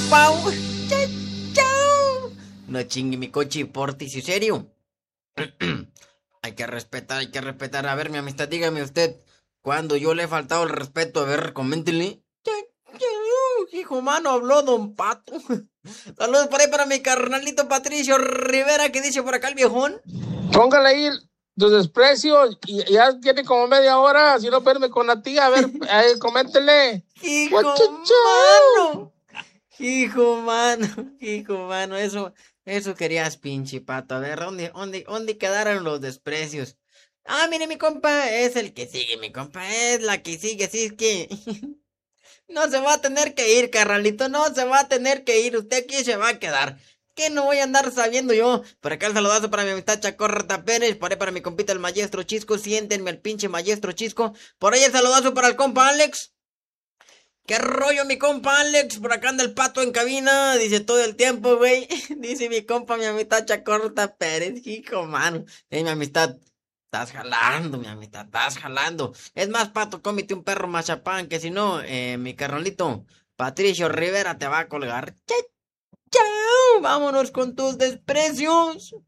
Pau. Chao, chao. No chingue mi coche y portis, ¿en serio? Hay que respetar. A ver, mi amistad, dígame usted, ¿cuándo yo le he faltado el respeto? A ver, coméntenle. Hijo mano, habló Don Pato. Saludos por ahí para mi carnalito Patricio Rivera, que dice por acá el viejón. Póngale ahí los desprecios y ya tiene como media hora, si no perme con la tía, a ver, coméntele. Hijo mano. Hijo mano, eso querías, pinche pato. A ver, ¿dónde quedaron los desprecios? Ah, mire, mi compa es el que sigue, mi compa es la que sigue, así es que no se va a tener que ir, carnalito, no se va a tener que ir, usted aquí se va a quedar. Que no voy a andar sabiendo yo. Por acá el saludazo para mi amistad Chacorta Pérez, por ahí para mi compita el maestro Chisco, siéntenme al pinche maestro Chisco. Por ahí el saludazo para el compa Alex. ¿Qué rollo, mi compa Alex? Por acá anda el pato en cabina. Dice todo el tiempo, güey. Dice mi compa, mi amistad Chacorta Pérez. Hijo, mano. Mi amistad. Estás jalando, mi amistad. Estás jalando. Es más, pato, cómete un perro mazapán. Que si no, mi carnalito Patricio Rivera te va a colgar. ¡Chao! ¡Chao! Vámonos con tus desprecios.